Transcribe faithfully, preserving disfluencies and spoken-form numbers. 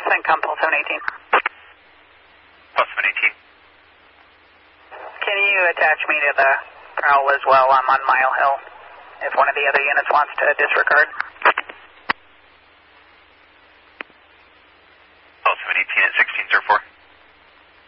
CENTCOM, Pulse seven eighteen. Pulse seven eighteen. Can you attach me to the prowl as well? I'm on Mile Hill, if one of the other units wants to disregard.